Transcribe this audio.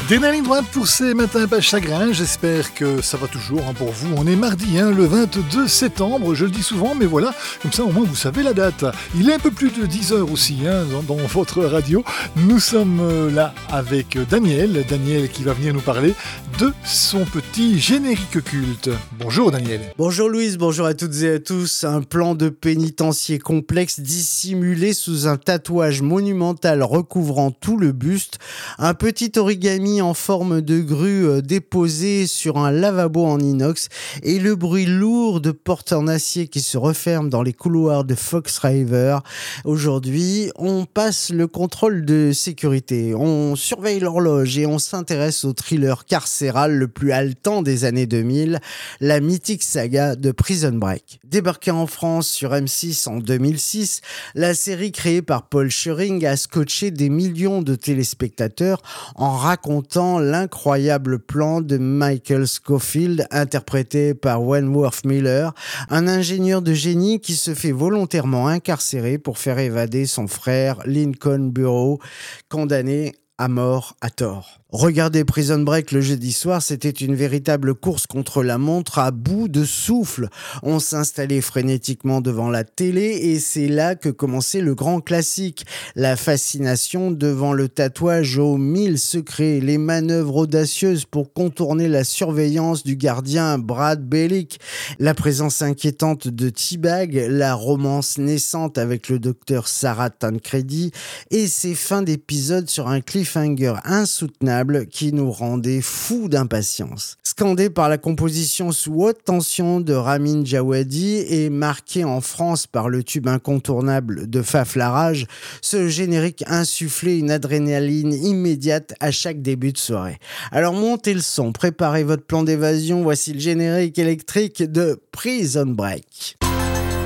Des ligne droite pour ces matins pas chagrins, j'espère que ça va toujours pour vous. On est mardi, le 22 septembre, je le dis souvent, mais voilà, comme ça au moins vous savez la date. Il est un peu plus de 10h aussi dans votre radio. Nous sommes là avec Daniel qui va venir nous parler de son petit générique culte. Bonjour Daniel. Bonjour Louise, bonjour à toutes et à tous. Un plan de pénitencier complexe dissimulé sous un tatouage monumental recouvrant tout le buste, un petit origami en forme de grue déposé sur un lavabo en inox et le bruit lourd de portes en acier qui se referment dans les couloirs de Fox River. Aujourd'hui, on passe le contrôle de sécurité, on surveille l'horloge et on s'intéresse au thriller carcéral le plus haletant des années 2000, la mythique saga de Prison Break. Débarquée en France sur M6 en 2006, la série créée par Paul Scheuring a scotché des millions de téléspectateurs en racontant l'incroyable plan de Michael Scofield, interprété par Wentworth Miller, un ingénieur de génie qui se fait volontairement incarcérer pour faire évader son frère Lincoln Burrows, condamné à mort à tort. Regarder Prison Break le jeudi soir, c'était une véritable course contre la montre à bout de souffle. On s'installait frénétiquement devant la télé et c'est là que commençait le grand classique. La fascination devant le tatouage aux 1000 secrets, les manœuvres audacieuses pour contourner la surveillance du gardien Brad Bellick, la présence inquiétante de T-Bag, la romance naissante avec le docteur Sarah Tancredi et ses fins d'épisode sur un cliffhanger insoutenable qui nous rendait fous d'impatience. Scandé par la composition sous haute tension de Ramin Djawadi et marqué en France par le tube incontournable de Faf Larage, ce générique insufflait une adrénaline immédiate à chaque début de soirée. Alors montez le son, préparez votre plan d'évasion, voici le générique électrique de Prison Break.